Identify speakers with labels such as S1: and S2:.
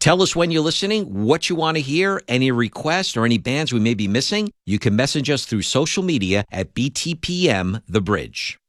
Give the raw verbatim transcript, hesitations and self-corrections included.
S1: Tell us when you're listening, what you want to hear, any requests, or any bands we may be missing. You can message us through social media at B T P M The Bridge.